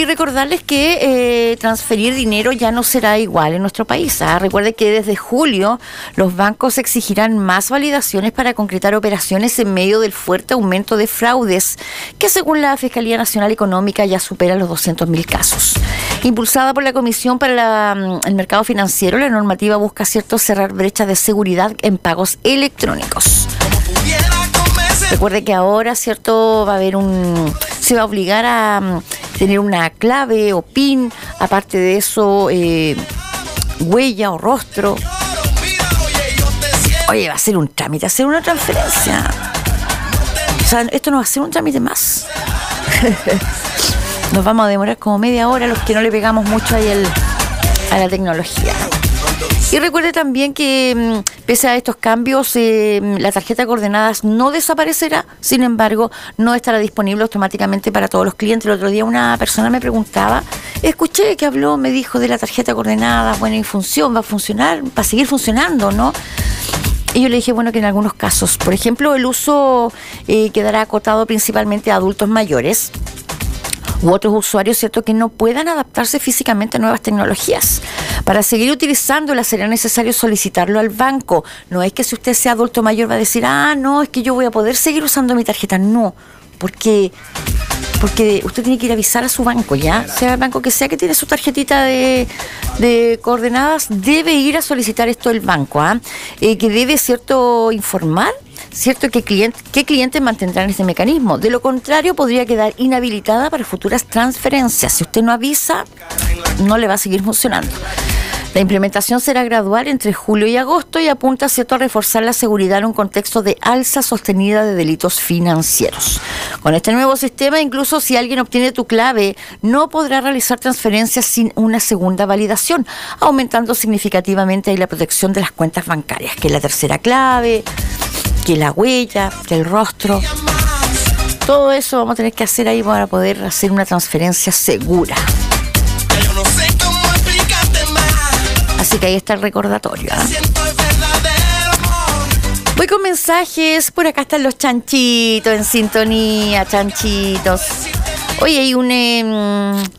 recordarles que transferir dinero ya no será igual en nuestro país. Recuerde que desde julio los bancos exigirán más validaciones para concretar operaciones en medio del fuerte aumento de fraudes, que según la Fiscalía Nacional Económica ya supera los 200.000 casos. Impulsada por la Comisión para el Mercado Financiero, la normativa busca cerrar brechas de seguridad en pagos electrónicos. Recuerde que ahora, va a haber se va a obligar a tener una clave o PIN, aparte de eso, huella o rostro. Oye, va a ser un trámite, hacer una transferencia. O sea, esto no va a ser un trámite más. Nos vamos a demorar como media hora los que no le pegamos mucho ahí a la tecnología. Y recuerde también que pese a estos cambios, la tarjeta de coordenadas no desaparecerá, sin embargo, no estará disponible automáticamente para todos los clientes. El otro día una persona me preguntaba, escuché que me dijo de la tarjeta de coordenadas, bueno, y va a funcionar, va a seguir funcionando, ¿no? Y yo le dije, bueno, que en algunos casos, por ejemplo, el uso quedará acotado principalmente a adultos mayores u otros usuarios, ¿cierto?, que no puedan adaptarse físicamente a nuevas tecnologías. Para seguir utilizándola será necesario solicitarlo al banco. No es que si usted sea adulto mayor va a decir, no, es que yo voy a poder seguir usando mi tarjeta. No, porque usted tiene que ir a avisar a su banco, ¿ya? Sea el banco que sea que tiene su tarjetita de coordenadas, debe ir a solicitar esto del banco, que debe, ¿cierto?, informar, ¿cierto?, qué clientes mantendrán este mecanismo. De lo contrario, podría quedar inhabilitada para futuras transferencias. Si usted no avisa, no le va a seguir funcionando. La implementación será gradual entre julio y agosto y apunta, ¿cierto?, a reforzar la seguridad en un contexto de alza sostenida de delitos financieros. Con este nuevo sistema, incluso si alguien obtiene tu clave, no podrá realizar transferencias sin una segunda validación, aumentando significativamente ahí la protección de las cuentas bancarias, que es la tercera clave, que la huella, que el rostro. Todo eso vamos a tener que hacer ahí para poder hacer una transferencia segura. Así que ahí está el recordatorio. Voy con mensajes. Por acá están los chanchitos en sintonía, chanchitos. Oye, hay un